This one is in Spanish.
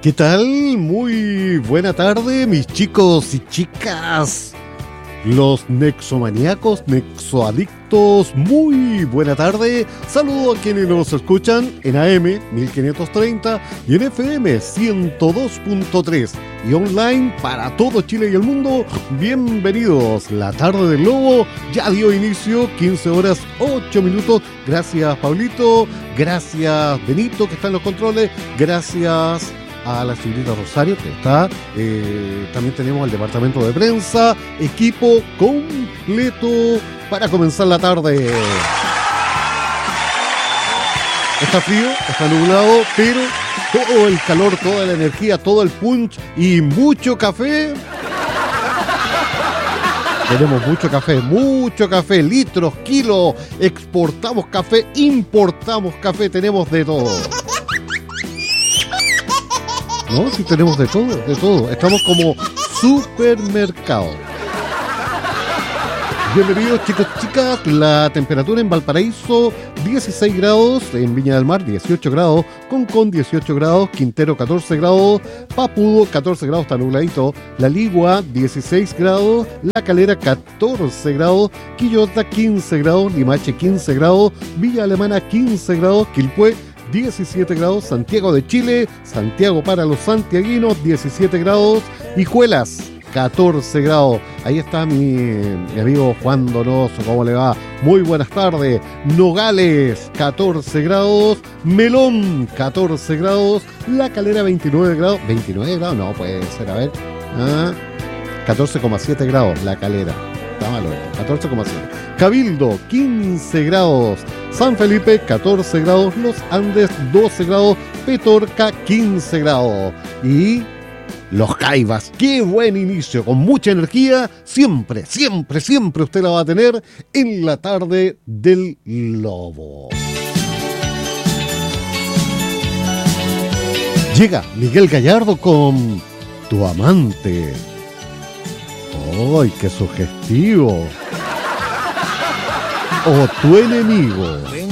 ¿Qué tal? Muy buena tarde, mis chicos y chicas, los nexomaníacos, nexoadictos, muy buena tarde. Saludo a quienes nos escuchan en AM 1530 y en FM 102.3 y online para todo Chile y el mundo. Bienvenidos. La tarde del lobo ya dio inicio, 15 horas 8 minutos. Gracias Pablito, gracias Benito que está en los controles, gracias a la señorita Rosario que está, también tenemos el departamento de prensa, equipo completo para comenzar la tarde. Está frío, está nublado, pero todo el calor, toda la energía, todo el punch y mucho café. Tenemos mucho café, litros, kilos, exportamos café, importamos café, tenemos de todo. No, sí tenemos de todo. Estamos como supermercado. Bienvenidos chicos, chicas. La temperatura en Valparaíso, 16 grados. En Viña del Mar, 18 grados. Concón, 18 grados. Quintero, 14 grados. Papudo, 14 grados, está nubladito. La Ligua, 16 grados. La Calera, 14 grados. Quillota, 15 grados. Limache, 15 grados. Villa Alemana, 15 grados. Quilpué, 17 grados, Santiago de Chile, Santiago para los santiaguinos, 17 grados, Hijuelas, 14 grados. Ahí está mi amigo Juan Donoso, ¿cómo le va? Muy buenas tardes. Nogales, 14 grados, Melón, 14 grados, La Calera, 29 grados. ¿29 grados? No puede ser, a ver. 14,7 grados, La Calera. Está malo, 14,7. Cabildo, 15 grados. San Felipe, 14 grados. Los Andes, 12 grados. Petorca, 15 grados. Y Los Caivas, qué buen inicio, con mucha energía. Siempre usted la va a tener en la tarde del lobo. Llega Miguel Gallardo con Tu Amante. ¡Ay, qué sugestivo! O Tu Enemigo.